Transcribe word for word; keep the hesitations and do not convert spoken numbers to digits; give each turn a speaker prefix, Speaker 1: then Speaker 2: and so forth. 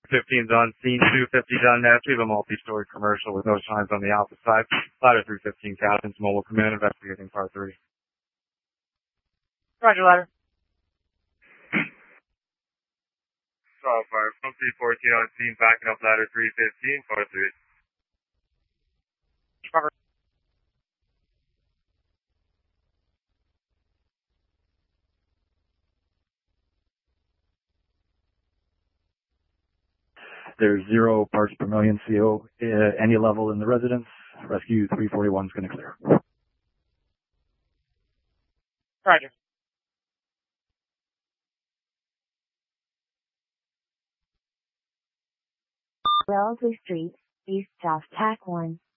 Speaker 1: fifteen's on scene, two fifty's on nest. We have a multi-story commercial with no signs on the alpha side. Ladder three fifteen Captain's Mobile Command investigating part three.
Speaker 2: Roger, ladder.
Speaker 1: Solid fire from C fourteen on scene, backing up ladder three fifteen, part three.
Speaker 2: Cover.
Speaker 3: There's zero parts per million C O, uh, any level in the residence. Rescue three forty-one is going to clear.
Speaker 2: Roger.
Speaker 4: Wellesley Street, East South Tack one.